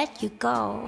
let you go.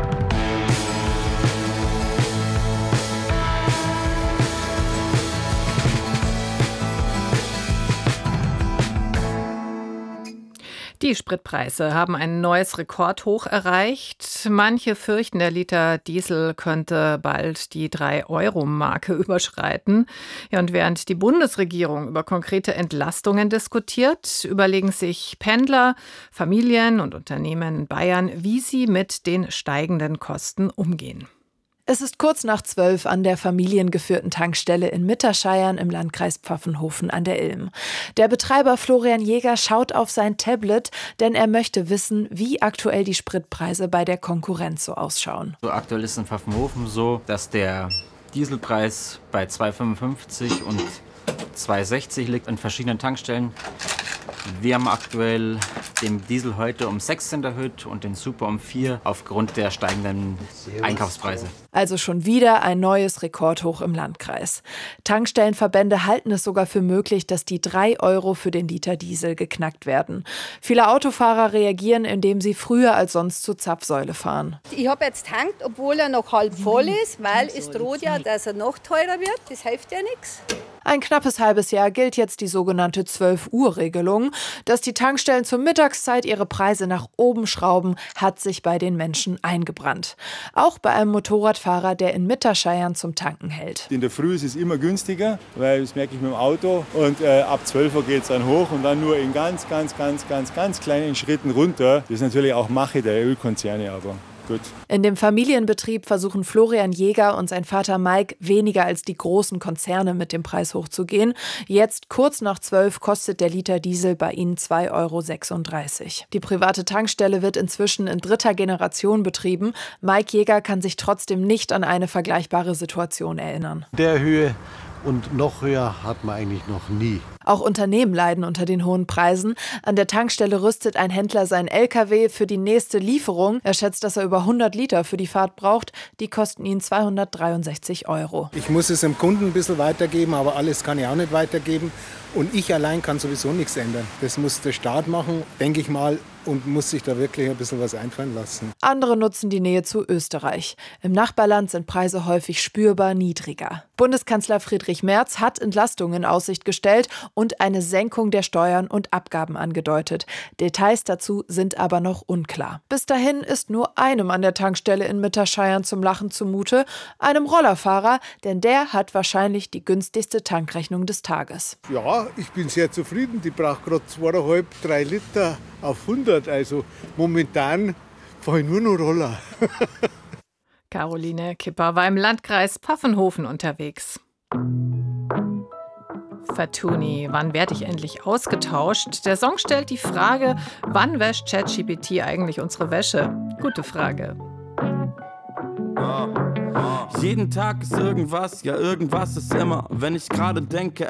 Die Spritpreise haben ein neues Rekordhoch erreicht. Manche fürchten, der Liter Diesel könnte bald die 3-Euro-Marke überschreiten. Ja, und während die Bundesregierung über konkrete Entlastungen diskutiert, überlegen sich Pendler, Familien und Unternehmen in Bayern, wie sie mit den steigenden Kosten umgehen. Es ist kurz nach 12 an der familiengeführten Tankstelle in Mitterscheiern im Landkreis Pfaffenhofen an der Ilm. Der Betreiber Florian Jäger schaut auf sein Tablet, denn er möchte wissen, wie aktuell die Spritpreise bei der Konkurrenz so ausschauen. So aktuell ist in Pfaffenhofen so, dass der Dieselpreis bei 2,55 und 2,60 liegt an verschiedenen Tankstellen. Wir haben aktuell den Diesel heute um 6 Cent erhöht und den Super um 4 aufgrund der steigenden Einkaufspreise. Also schon wieder ein neues Rekordhoch im Landkreis. Tankstellenverbände halten es sogar für möglich, dass die 3 Euro für den Liter Diesel geknackt werden. Viele Autofahrer reagieren, indem sie früher als sonst zur Zapfsäule fahren. Ich habe jetzt tankt, obwohl er noch halb voll ist, weil es droht ja, dass er noch teurer wird. Das hilft ja nichts. Ein knappes halbes Jahr gilt jetzt die sogenannte 12-Uhr-Regelung. Dass die Tankstellen zur Mittagszeit ihre Preise nach oben schrauben, hat sich bei den Menschen eingebrannt. Auch bei einem Motorradfahrer, der in Mitterscheiern zum Tanken hält. In der Früh ist es immer günstiger, weil das merke ich mit dem Auto. Und ab 12 Uhr geht es dann hoch und dann nur in ganz kleinen Schritten runter. Das ist natürlich auch Mache der Ölkonzerne, aber gut. In dem Familienbetrieb versuchen Florian Jäger und sein Vater Mike weniger als die großen Konzerne mit dem Preis hochzugehen. Jetzt, kurz nach 12, kostet der Liter Diesel bei ihnen 2,36 Euro. Die private Tankstelle wird inzwischen in 3. Generation betrieben. Mike Jäger kann sich trotzdem nicht an eine vergleichbare Situation erinnern. Der Höhe und noch höher hat man eigentlich noch nie. Auch Unternehmen leiden unter den hohen Preisen. An der Tankstelle rüstet ein Händler seinen LKW für die nächste Lieferung. Er schätzt, dass er über 100 Liter für die Fahrt braucht. Die kosten ihn 263 Euro. Ich muss es dem Kunden ein bisschen weitergeben, aber alles kann ich auch nicht weitergeben. Und ich allein kann sowieso nichts ändern. Das muss der Staat machen, denke ich mal, und muss sich da wirklich ein bisschen was einfallen lassen. Andere nutzen die Nähe zu Österreich. Im Nachbarland sind Preise häufig spürbar niedriger. Bundeskanzler Friedrich Merz hat Entlastungen in Aussicht gestellt und eine Senkung der Steuern und Abgaben angedeutet. Details dazu sind aber noch unklar. Bis dahin ist nur einem an der Tankstelle in Mitterscheiern zum Lachen zumute, einem Rollerfahrer, denn der hat wahrscheinlich die günstigste Tankrechnung des Tages. Ja, ich bin sehr zufrieden. Die braucht gerade 2,5, 3 Liter auf 100. Also momentan fahre ich nur noch Roller. Caroline Kipper war im Landkreis Pfaffenhofen unterwegs. Fatuni, wann werde ich endlich ausgetauscht? Der Song stellt die Frage, wann wäscht ChatGPT eigentlich unsere Wäsche? Gute Frage. Jeden Tag ist irgendwas, ja irgendwas ist immer, wenn ich gerade denke,